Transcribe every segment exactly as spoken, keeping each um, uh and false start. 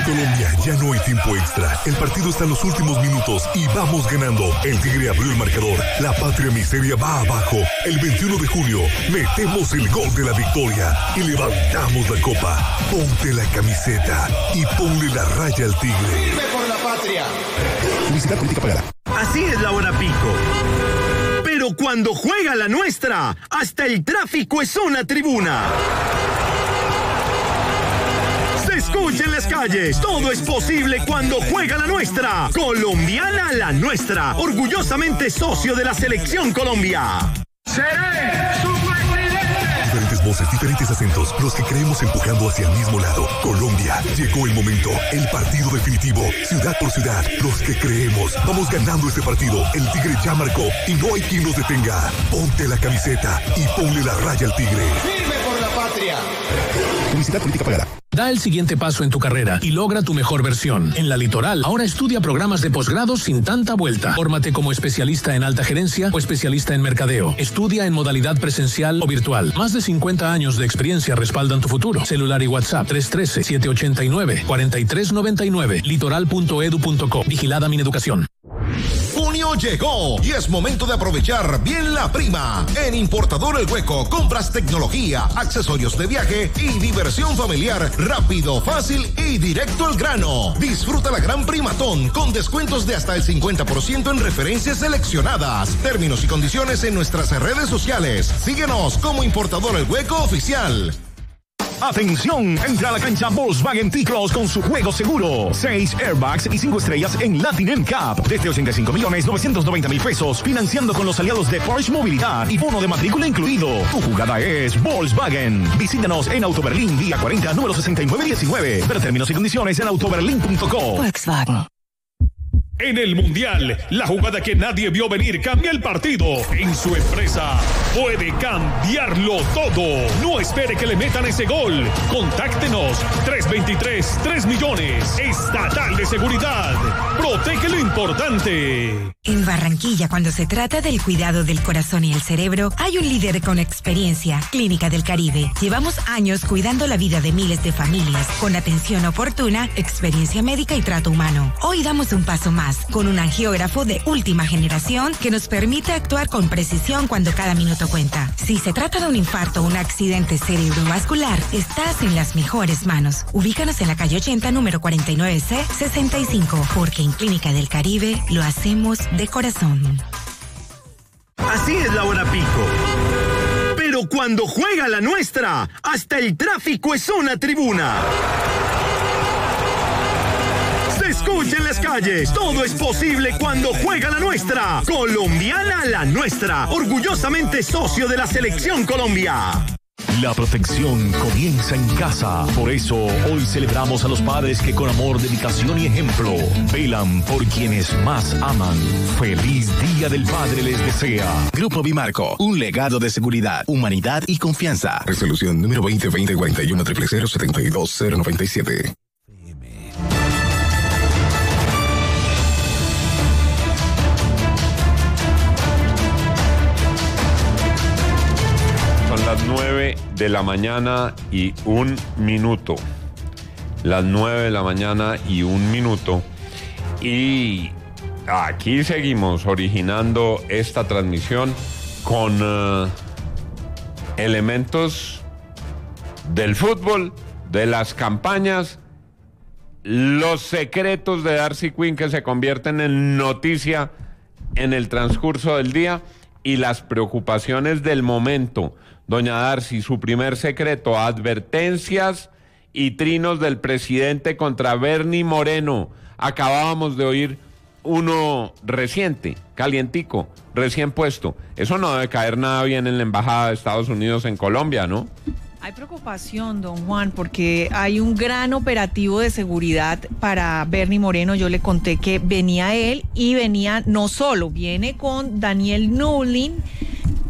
Colombia, ya no hay tiempo extra. El partido está en los últimos minutos y vamos ganando. El Tigre abrió el marcador. La patria miseria va abajo. El veintiuno de junio metemos el gol de la victoria y levantamos la copa. Ponte la camiseta y ponle la raya al Tigre. ¡Firme por la patria! Publicidad política pagada. Así es la hora pico. Pero cuando juega la nuestra, hasta el tráfico es una tribuna. Se escucha en las calles, todo es posible cuando juega la nuestra. Colombiana la nuestra, orgullosamente socio de la Selección Colombia. ¡Seré su presidente! Diferentes voces, diferentes acentos, los que creemos empujando hacia el mismo lado. Colombia, llegó el momento, el partido definitivo, ciudad por ciudad, los que creemos. Vamos ganando este partido, el Tigre ya marcó y no hay quien nos detenga. Ponte la camiseta y ponle la raya al Tigre. ¡Firme por la patria! Publicidad política pagada. Da el siguiente paso en tu carrera y logra tu mejor versión. En La Litoral, ahora estudia programas de posgrado sin tanta vuelta. Fórmate como especialista en alta gerencia o especialista en mercadeo. Estudia en modalidad presencial o virtual. Más de cincuenta años de experiencia respaldan tu futuro. Celular y WhatsApp tres uno tres, siete ocho nueve, cuatro tres nueve nueve. litoral punto edu punto co. Vigilada Mineducación. Junio llegó y es momento de aprovechar bien la prima. En Importador El Hueco compras tecnología, accesorios de viaje y diversión familiar rápido, fácil y directo al grano. Disfruta la gran primatón con descuentos de hasta el cincuenta por ciento en referencias seleccionadas. Términos y condiciones en nuestras redes sociales. Síguenos como Importador El Hueco Oficial. Atención, entra a la cancha Volkswagen T-Cross con su juego seguro. Seis airbags y cinco estrellas en Latin N C A P. Desde ochenta y cinco millones novecientos noventa mil pesos. Financiando con los aliados de Porsche Movilidad y bono de matrícula incluido. Tu jugada es Volkswagen. Visítanos en Autoberlín, vía cuarenta, número sesenta y nueve diecinueve. Ver términos y condiciones en autoberlin punto co. Volkswagen. En el Mundial, la jugada que nadie vio venir cambia el partido. En su empresa puede cambiarlo todo. No espere que le metan ese gol. Contáctenos tres dos tres, tres millones. Estatal de Seguridad. Protege lo importante. En Barranquilla, cuando se trata del cuidado del corazón y el cerebro, hay un líder con experiencia, Clínica del Caribe. Llevamos años cuidando la vida de miles de familias, con atención oportuna, experiencia médica y trato humano. Hoy damos un paso más, con un angiógrafo de última generación que nos permite actuar con precisión cuando cada minuto cuenta. Si se trata de un infarto o un accidente cerebrovascular, estás en las mejores manos. Ubícanos en la calle ochenta, número cuarenta y nueve C, sesenta y cinco, porque en Clínica del Caribe lo hacemos de corazón. Así es la hora pico. Pero cuando juega la nuestra, hasta el tráfico es una tribuna. Se escucha en las calles, todo es posible cuando juega la nuestra. Colombiana la nuestra, orgullosamente socio de la Selección Colombia. La protección comienza en casa. Por eso, hoy celebramos a los padres que con amor, dedicación y ejemplo velan por quienes más aman. Feliz Día del Padre les desea. Grupo Bimarco, un legado de seguridad, humanidad y confianza. Resolución número veinte veinte cuarenta y uno, cero cero cero, setenta y dos cero noventa y siete. Las nueve de la mañana y un minuto. Las nueve de la mañana y un minuto. Y aquí seguimos originando esta transmisión con uh, elementos del fútbol, de las campañas, los secretos de Darcy Quinn que se convierten en noticia en el transcurso del día y las preocupaciones del momento. Doña Darcy, su primer secreto, advertencias y trinos del presidente contra Bernie Moreno. Acabábamos de oír uno reciente, calientico, recién puesto. Eso no debe caer nada bien en la Embajada de Estados Unidos en Colombia, ¿no? Hay preocupación, don Juan, porque hay un gran operativo de seguridad para Bernie Moreno. Yo le conté que venía él y venía no solo, viene con Daniel Nuland,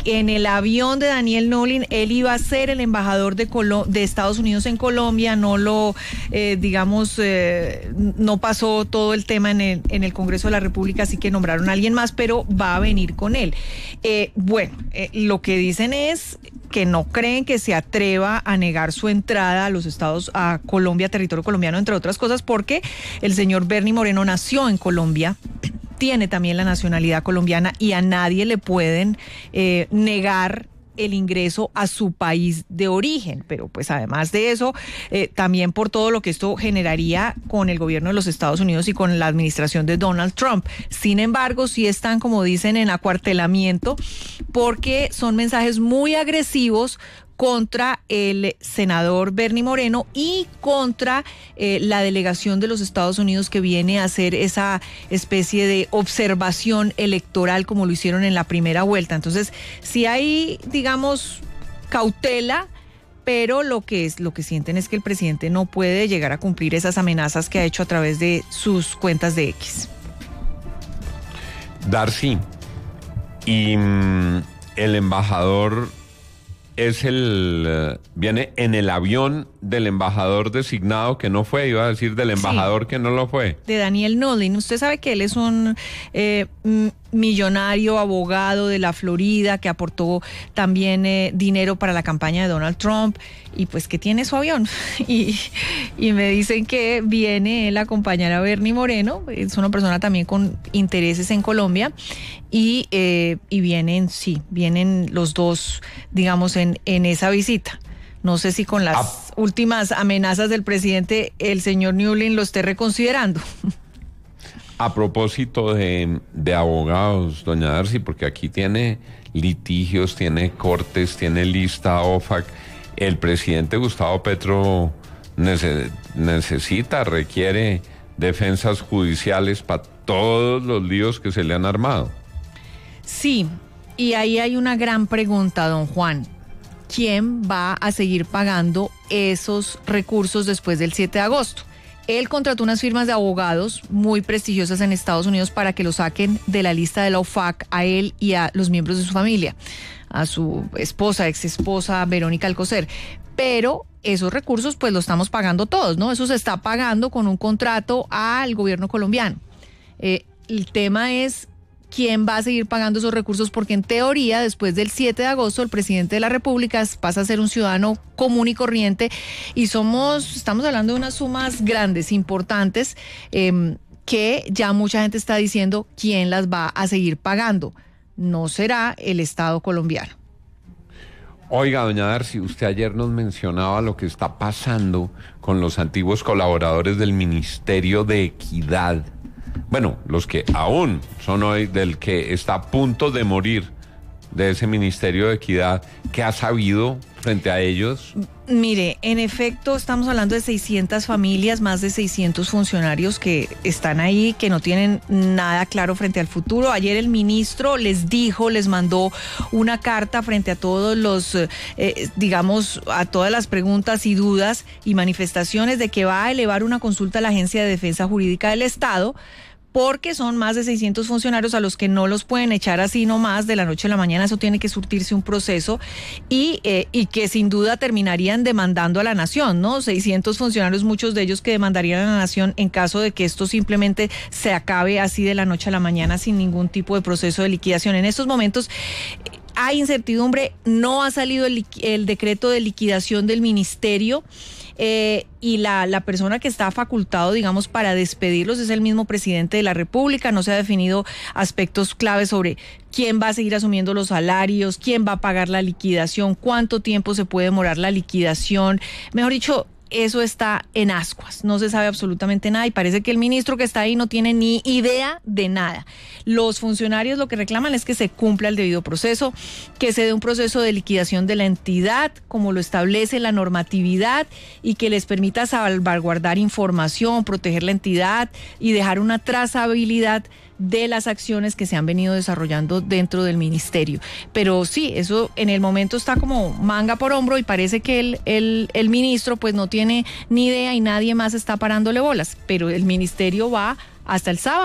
en el avión de Daniel Nolen, él iba a ser el embajador de, Colo- de Estados Unidos en Colombia, no lo, eh, digamos, eh, no pasó todo el tema en el, en el Congreso de la República, así que nombraron a alguien más, pero va a venir con él. Eh, bueno, eh, lo que dicen es que no creen que se atreva a negar su entrada a los Estados, a Colombia, territorio colombiano, entre otras cosas, porque el señor Bernie Moreno nació en Colombia, tiene también la nacionalidad colombiana y a nadie le pueden eh, negar el ingreso a su país de origen, pero pues además de eso, eh, también por todo lo que esto generaría con el gobierno de los Estados Unidos y con la administración de Donald Trump. Sin embargo, sí están, como dicen, en acuartelamiento, porque son mensajes muy agresivos contra el senador Bernie Moreno y contra eh, la delegación de los Estados Unidos que viene a hacer esa especie de observación electoral como lo hicieron en la primera vuelta. Entonces, sí hay, digamos, cautela, pero lo que es, lo que sienten es que el presidente no puede llegar a cumplir esas amenazas que ha hecho a través de sus cuentas de X. Darcy, y mm, el embajador es el, uh, viene en el avión del embajador designado que no fue, iba a decir del embajador sí, que no lo fue. De Daniel Nolen. Usted sabe que él es un eh, millonario abogado de la Florida que aportó también eh, dinero para la campaña de Donald Trump y pues que tiene su avión. Y, y me dicen que viene él a acompañar a Bernie Moreno, es una persona también con intereses en Colombia y, eh, y vienen, sí, vienen los dos, digamos, en, en esa visita. No sé si con las ah. últimas amenazas del presidente el señor Nolen lo esté reconsiderando. A propósito de, de abogados, doña Darcy, porque aquí tiene litigios, tiene cortes, tiene lista O F A C. El presidente Gustavo Petro nece, necesita, requiere defensas judiciales para todos los líos que se le han armado. Sí, y ahí hay una gran pregunta, don Juan. ¿Quién va a seguir pagando esos recursos después del siete de agosto? Él contrató unas firmas de abogados muy prestigiosas en Estados Unidos para que lo saquen de la lista de la O F A C a él y a los miembros de su familia, a su esposa, ex esposa Verónica Alcocer. Pero esos recursos pues los estamos pagando todos, ¿no? Eso se está pagando con un contrato al gobierno colombiano. Eh, el tema es quién va a seguir pagando esos recursos, porque en teoría después del siete de agosto el presidente de la República pasa a ser un ciudadano común y corriente y somos, estamos hablando de unas sumas grandes, importantes, eh, que ya mucha gente está diciendo quién las va a seguir pagando. No será el Estado colombiano. Oiga, doña Darcy, usted ayer nos mencionaba lo que está pasando con los antiguos colaboradores del Ministerio de Equidad. Bueno, los que aún son hoy, del que está a punto de morir de ese Ministerio de Equidad, ¿qué ha sabido frente a ellos? Mire, en efecto estamos hablando de seiscientas familias, más de seiscientos funcionarios que están ahí, que no tienen nada claro frente al futuro. Ayer el ministro les dijo, les mandó una carta frente a todos los, eh, digamos, a todas las preguntas y dudas y manifestaciones de que va a elevar una consulta a la Agencia de Defensa Jurídica del Estado, porque son más de seiscientos funcionarios a los que no los pueden echar así nomás de la noche a la mañana. Eso tiene que surtirse un proceso y, eh, y que sin duda terminarían demandando a la nación, ¿no? seiscientos funcionarios, muchos de ellos que demandarían a la nación en caso de que esto simplemente se acabe así de la noche a la mañana sin ningún tipo de proceso de liquidación. En estos momentos hay incertidumbre, no ha salido el, el decreto de liquidación del ministerio. Eh, y la, la persona que está facultado, digamos, para despedirlos es el mismo presidente de la República. No se ha definido aspectos claves sobre quién va a seguir asumiendo los salarios, quién va a pagar la liquidación, cuánto tiempo se puede demorar la liquidación. Mejor dicho, eso está en ascuas, no se sabe absolutamente nada y parece que el ministro que está ahí no tiene ni idea de nada. Los funcionarios lo que reclaman es que se cumpla el debido proceso, que se dé un proceso de liquidación de la entidad como lo establece la normatividad y que les permita salvaguardar información, proteger la entidad y dejar una trazabilidad de las acciones que se han venido desarrollando dentro del ministerio. Pero sí, eso en el momento está como manga por hombro y parece que el, el, el ministro pues no tiene ni idea y nadie más está parándole bolas, pero el ministerio va hasta el sábado.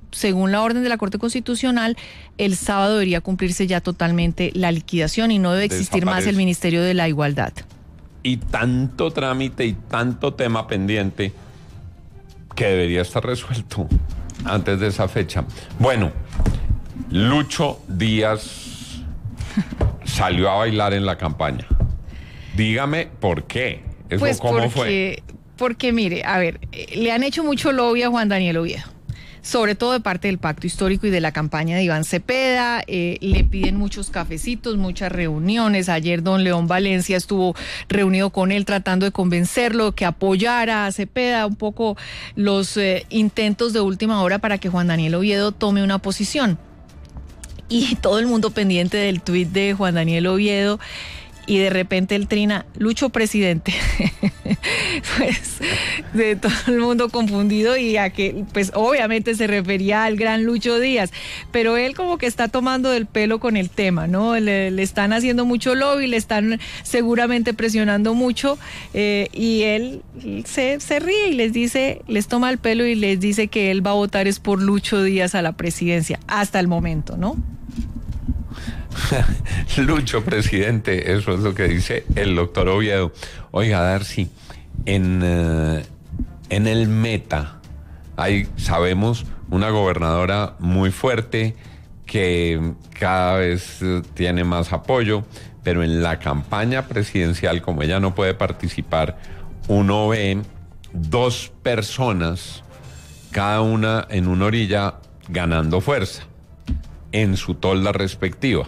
según la orden de la Corte Constitucional, el sábado debería cumplirse ya totalmente la liquidación y no debe existir más el Ministerio de la Igualdad. Y tanto trámite y tanto tema pendiente que debería estar resuelto antes de esa fecha. Bueno, Lucho Díaz salió a bailar en la campaña. Dígame por qué. ¿Eso pues cómo porque, fue? Porque mire, a ver, le han hecho mucho lobby a Juan Daniel Oviedo, sobre todo de parte del Pacto Histórico y de la campaña de Iván Cepeda. Eh, le piden muchos cafecitos, muchas reuniones. Ayer don León Valencia estuvo reunido con él tratando de convencerlo que apoyara a Cepeda, un poco los eh, intentos de última hora para que Juan Daniel Oviedo tome una posición. Y todo el mundo pendiente del tuit de Juan Daniel Oviedo. Y de repente el trina, Lucho presidente. Pues de todo el mundo confundido y a que pues obviamente se refería al gran Lucho Díaz, pero él como que está tomando del pelo con el tema, ¿no? Le, le están haciendo mucho lobby, le están seguramente presionando mucho eh, y él se, se ríe y les dice, les toma el pelo y les dice que él va a votar es por Lucho Díaz a la presidencia, hasta el momento, ¿no? Lucho presidente, eso es lo que dice el doctor Oviedo. Oiga, Darcy, en, uh, en el Meta hay, sabemos, una gobernadora muy fuerte que cada vez uh, tiene más apoyo, pero en la campaña presidencial, como ella no puede participar, uno ve dos personas, cada una en una orilla, ganando fuerza en su tolda respectiva.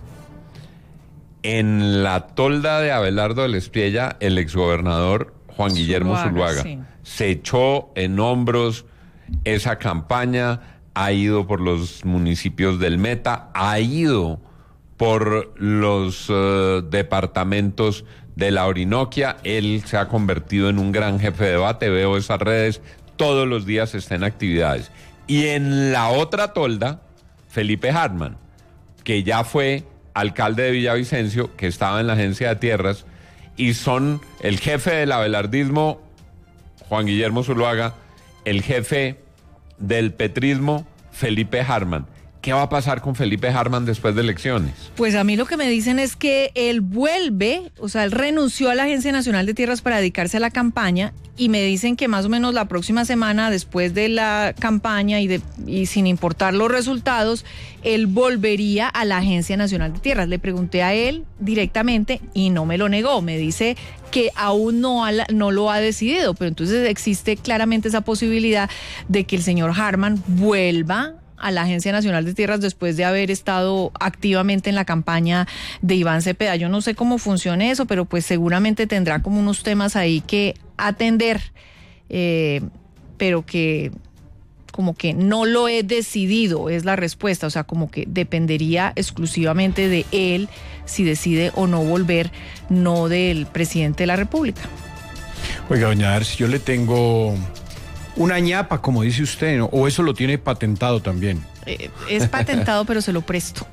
En la tolda de Abelardo del Espriella, el exgobernador Juan Guillermo Zuluaga, sí, se echó en hombros esa campaña, ha ido por los municipios del Meta, ha ido por los uh, departamentos de la Orinoquia. Él se ha convertido en un gran jefe de debate, veo esas redes, todos los días está en actividades. Y en la otra tolda, Felipe Hartman, que ya fue alcalde de Villavicencio, que estaba en la agencia de tierras, y son el jefe del abelardismo, Juan Guillermo Zuluaga, el jefe del petrismo, Felipe Hartman. ¿Qué va a pasar con Felipe Hartman después de elecciones? Pues a mí lo que me dicen es que él vuelve, o sea, él renunció a la Agencia Nacional de Tierras para dedicarse a la campaña, y me dicen que más o menos la próxima semana, después de la campaña y, de, y sin importar los resultados, él volvería a la Agencia Nacional de Tierras. Le pregunté a él directamente y no me lo negó. Me dice que aún no, ha, no lo ha decidido, pero entonces existe claramente esa posibilidad de que el señor Hartman vuelva a la Agencia Nacional de Tierras después de haber estado activamente en la campaña de Iván Cepeda. Yo no sé cómo funcione eso, pero pues seguramente tendrá como unos temas ahí que atender, eh, pero que como que no lo he decidido, es la respuesta. O sea, como que dependería exclusivamente de él si decide o no volver, no del presidente de la República. Oiga, doña Darcy, yo le tengo una ñapa, como dice usted, ¿no? O eso lo tiene patentado también. Eh, es patentado, pero se lo presto.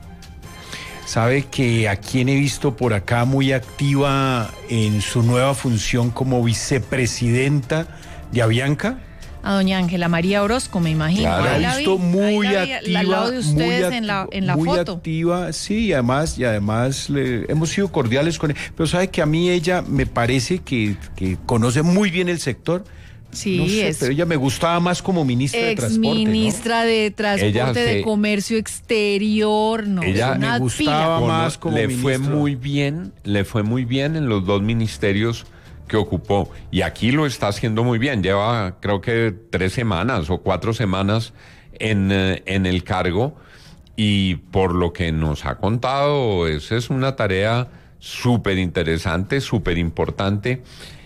¿Sabe que a quien he visto por acá muy activa en su nueva función como vicepresidenta de Avianca? A doña Ángela María Orozco, me imagino. Claro, la he visto vi, muy la activa. Al lado de ustedes muy, en la, en la muy foto. activa, sí, y además, y además le, hemos sido cordiales con ella. Pero sabe que a mí ella me parece que, que conoce muy bien el sector. Sí, no sé, es. Pero ella me gustaba más como ministra de Transporte. Ex-ministra, ¿no?, de Transporte, ella, de sí, Comercio Exterior, no. Ella me gustaba pila. más como le ministra. Le fue muy bien, le fue muy bien en los dos ministerios que ocupó. Y aquí lo está haciendo muy bien. Lleva, creo que tres semanas o cuatro semanas en, en el cargo. Y por lo que nos ha contado, esa es una tarea súper interesante, súper importante,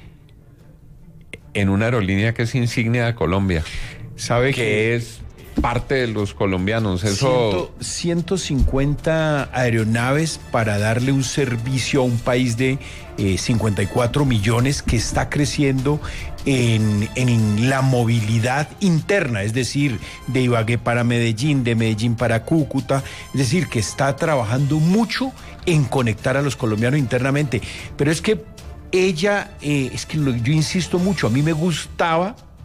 en una aerolínea que es insignia de Colombia. ¿Sabe que, que es parte de los colombianos? Eso ciento cincuenta aeronaves para darle un servicio a un país de eh, cincuenta y cuatro millones que está creciendo en, en la movilidad interna, es decir, de Ibagué para Medellín, de Medellín para Cúcuta, es decir, que está trabajando mucho en conectar a los colombianos internamente. Pero es que ella, eh, es que lo, yo insisto mucho, a mí me gustaba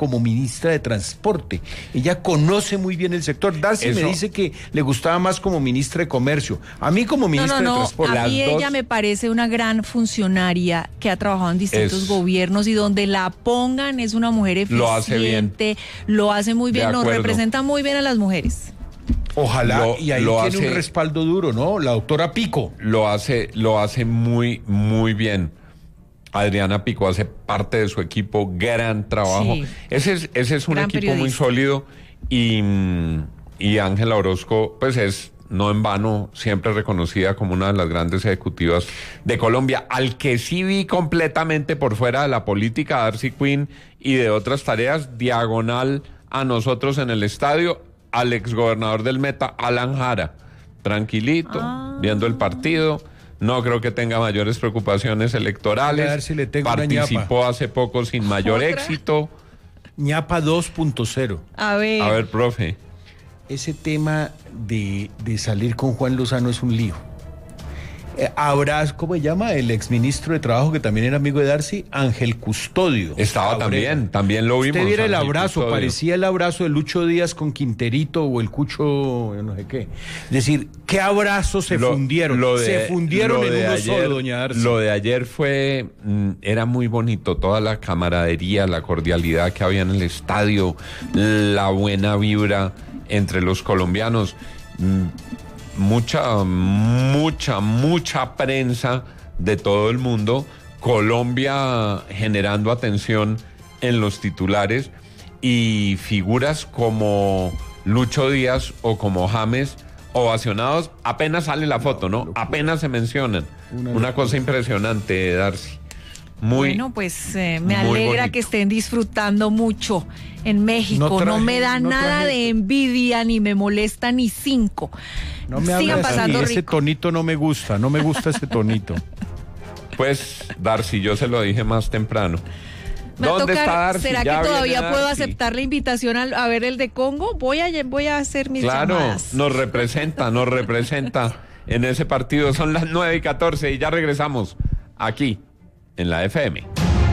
como ministra de Transporte. Ella conoce muy bien el sector. Darcy Eso. me dice que le gustaba más como ministra de Comercio. A mí como ministra no, no, no. de Transporte. A mí Las ella dos... me parece una gran funcionaria que ha trabajado en distintos es... gobiernos y donde la pongan es una mujer eficiente. Lo hace bien. Lo hace muy bien, nos representa muy bien a las mujeres. Ojalá, lo, y ahí lo tiene hace, un respaldo duro, ¿no? La doctora Pico. Lo hace, lo hace muy, muy bien. Adriana Pico hace parte de su equipo, gran trabajo. Sí. Ese es, ese es un gran equipo periodista. Muy sólido y, y Ángela Orozco, pues es, no en vano, siempre reconocida como una de las grandes ejecutivas de Colombia. Al que sí vi completamente por fuera de la política, Darcy Quinn, y de otras tareas, diagonal a nosotros en el estadio, al exgobernador del Meta, Alan Jara, tranquilito, ah. viendo el partido, no creo que tenga mayores preocupaciones electorales, a ver si le tengo participó hace poco sin mayor ¿Otra? éxito. ñapa dos punto cero. A ver. A ver, profe. Ese tema de, de salir con Juan Lozano es un lío. Eh, habrá, ¿cómo se llama? El exministro de Trabajo, que también era amigo de Darcy, Ángel Custodio. Estaba Abrera. también, también lo vimos. Usted viera el Ángel abrazo, Custodio. Parecía el abrazo de Lucho Díaz con Quinterito o el Cucho, no sé qué. Es decir, ¿qué abrazos se lo, fundieron? Lo de, se fundieron en uno ayer, solo, doña Darcy. Lo de ayer fue, era muy bonito, toda la camaradería, la cordialidad que había en el estadio, la buena vibra entre los colombianos. Mucha, mucha, mucha prensa de todo el mundo, Colombia generando atención en los titulares y figuras como Lucho Díaz o como James ovacionados, apenas sale la foto, ¿no? Apenas se mencionan. Una, Una cosa impresionante, Darcy. Muy, bueno, pues eh, me alegra bonito. que estén disfrutando mucho en México. No, traje, no me da no nada traje. de envidia, ni me molesta ni cinco. No me Sigan pasando así. Ese tonito no me gusta, no me gusta ese tonito. Pues, Darcy, yo se lo dije más temprano. Me ¿Dónde tocar, está Darcy? ¿Será ya que todavía puedo Darcy. aceptar la invitación a, a ver el de Congo? Voy a, voy a hacer mis claro, llamadas. Claro, nos representa, nos representa en ese partido. Son las nueve y catorce y ya regresamos aquí en la F M.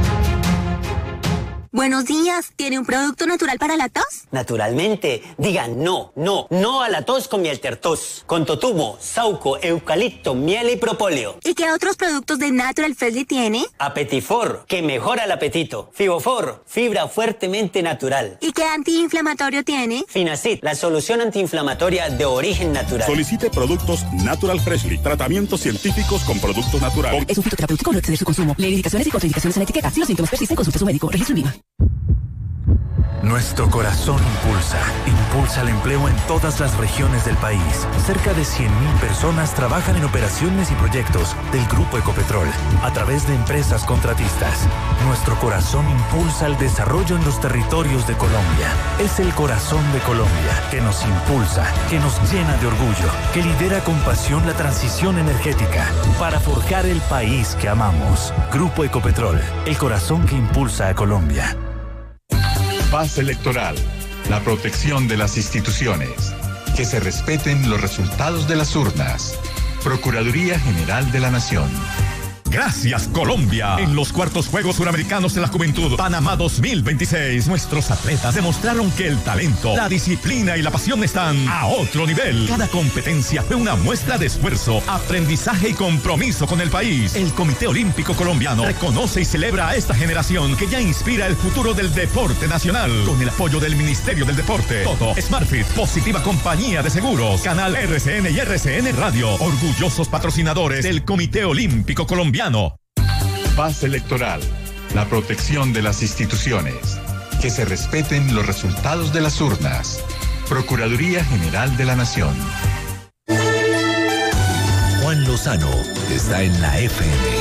Buenos días, ¿tiene un producto natural para la tos? Naturalmente, digan no, no, no a la tos con miel tertos, con totumo, sauco, eucalipto, miel y propóleo. ¿Y qué otros productos de Natural Freshly tiene? Apetifor, que mejora el apetito. Fibofor, fibra fuertemente natural. ¿Y qué antiinflamatorio tiene? Finacid, la solución antiinflamatoria de origen natural. Solicite productos Natural Freshly, tratamientos científicos con productos naturales. Es un fitoterapéutico, no exceder su consumo. Lee indicaciones y contraindicaciones en la etiqueta. Si los síntomas persisten, consulte a su médico. Registro en I V A. Nuestro corazón impulsa, impulsa el empleo en todas las regiones del país. Cerca de cien mil personas trabajan en operaciones y proyectos del Grupo Ecopetrol a través de empresas contratistas. Nuestro corazón impulsa el desarrollo en los territorios de Colombia. Es el corazón de Colombia que nos impulsa, que nos llena de orgullo, que lidera con pasión la transición energética para forjar el país que amamos. Grupo Ecopetrol, el corazón que impulsa a Colombia. Paz electoral, la protección de las instituciones, que se respeten los resultados de las urnas. Procuraduría General de la Nación. Gracias, Colombia. En los cuartos Juegos Suramericanos de la Juventud, Panamá dos mil veintiséis, nuestros atletas demostraron que el talento, la disciplina y la pasión están a otro nivel. Cada competencia fue una muestra de esfuerzo, aprendizaje y compromiso con el país. El Comité Olímpico Colombiano reconoce y celebra a esta generación que ya inspira el futuro del deporte nacional. Con el apoyo del Ministerio del Deporte, Toto, SmartFit, Positiva Compañía de Seguros, Canal R C N y R C N Radio, orgullosos patrocinadores del Comité Olímpico Colombiano. Paz electoral, la protección de las instituciones, que se respeten los resultados de las urnas. Procuraduría General de la Nación. Juan Lozano está en la F M.